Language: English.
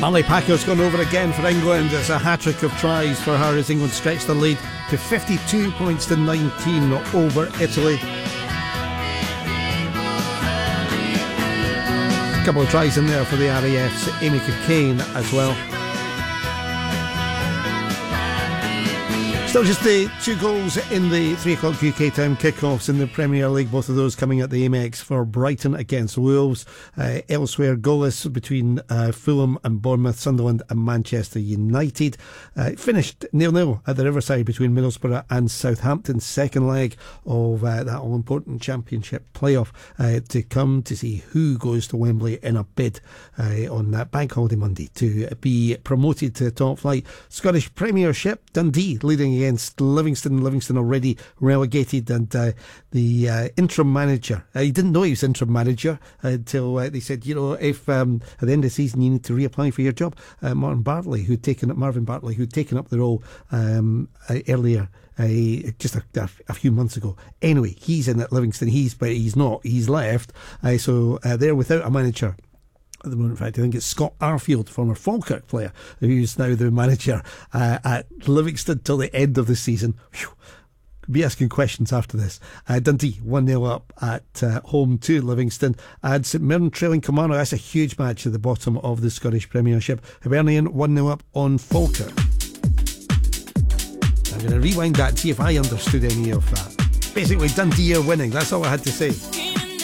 Marley Packer's gone over again for England. It's a hat-trick of tries for her as England stretched the lead to 52 points to 19 over Italy. A couple of tries in there for the RAF's Amy Cockayne as well. Still just the 2 goals in the 3 o'clock UK time kickoffs in the Premier League, both of those coming at the Amex for Brighton against Wolves. Elsewhere, goalless between Fulham and Bournemouth, Sunderland and Manchester United. Finished 0-0 at the Riverside between Middlesbrough and Southampton. Second leg of that all-important Championship playoff to come, to see who goes to Wembley in a bid on that Bank Holiday Monday to be promoted to top flight. Scottish Premiership, Dundee leading against Livingston. Livingston already relegated, and the interim manager, he didn't know he was interim manager until they said, if at the end of the season you need to reapply for your job. Marvin Bartley, who'd taken up the role earlier, just a few months ago. Anyway, he's in at Livingston. He's left. So they're without a manager at the moment. In fact, I think it's Scott Arfield, former Falkirk player, who's now the manager at Livingston till the end of the season. Whew. Be asking questions after this. Dundee 1-0 up at home to Livingston, and St Mirren trailing Kilmarnock. That's a huge match at the bottom of the Scottish Premiership. Hibernian 1-0 up on Falkirk. I'm going to rewind that and see if I understood any of that. Basically, Dundee are winning. That's all I had to say.